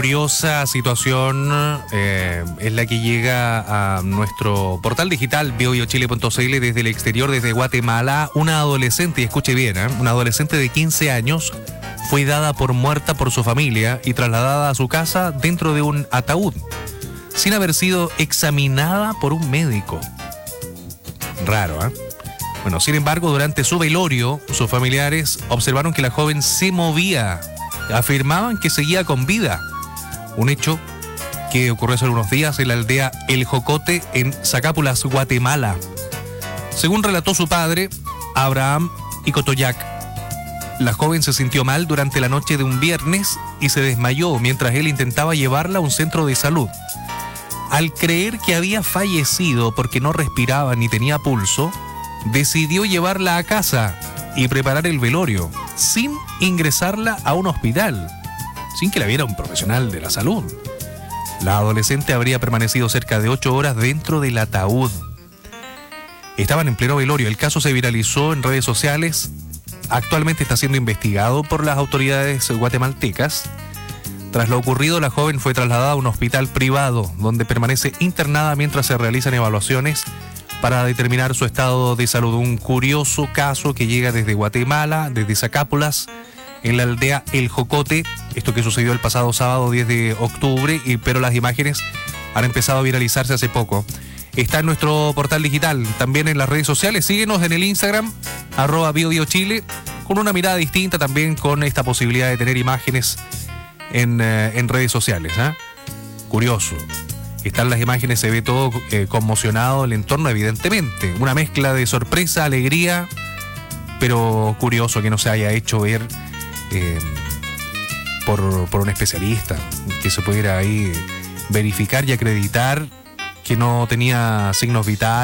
curiosa situación es la que llega a nuestro portal digital biobiochile.cl desde el exterior, desde Guatemala. Una adolescente, y escuche bien, una adolescente de 15 años fue dada por muerta por su familia y trasladada a su casa dentro de un ataúd, sin haber sido examinada por un médico. Raro, ¿eh? Bueno, sin embargo, durante su velorio, sus familiares observaron que la joven se movía. Afirmaban que seguía con vida. Un hecho que ocurrió hace algunos días en la aldea El Jocote, en Zacápulas, Guatemala. Según relató su padre, Abraham Icotoyac, la joven se sintió mal durante la noche de un viernes y se desmayó mientras él intentaba llevarla a un centro de salud. Al creer que había fallecido porque no respiraba ni tenía pulso, decidió llevarla a casa y preparar el velorio, sin ingresarla a un hospital, sin que la viera un profesional de la salud. La adolescente habría permanecido cerca de 8 horas dentro del ataúd. Estaban en pleno velorio. El caso se viralizó en redes sociales. Actualmente está siendo investigado por las autoridades guatemaltecas. Tras lo ocurrido, la joven fue trasladada a un hospital privado, donde permanece internada mientras se realizan evaluaciones para determinar su estado de salud. Un curioso caso que llega desde Guatemala, desde Zacápulas, en la aldea El Jocote. Esto que sucedió el pasado sábado 10 de octubre, pero las imágenes han empezado a viralizarse hace poco. Está en nuestro portal digital, también en las redes sociales. Síguenos en el Instagram, @biobiochile, con una mirada distinta también, con esta posibilidad de tener imágenes en redes sociales. Curioso. Están las imágenes, se ve todo conmocionado el entorno, evidentemente. Una mezcla de sorpresa, alegría, pero curioso que no se haya hecho ver por un especialista, que se pudiera ahí verificar y acreditar que no tenía signos vitales.